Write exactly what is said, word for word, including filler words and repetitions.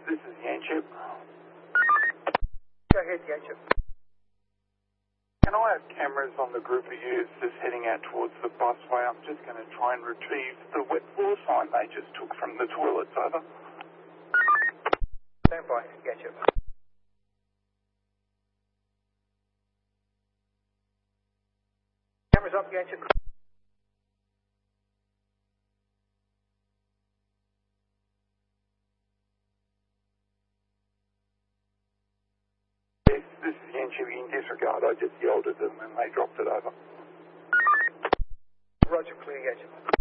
This is Yanchip. Go ahead, Yanchip. Can I have cameras on the group of yous just heading out towards the busway? I'm just going to try and retrieve the wet floor sign they just took from the toilets, over. Stand by, Yanchip. Cameras up, Yanchip. Yes, this is Yanchip. In disregard, I just yelled at them and they dropped it over. Roger, clear, Yanchip.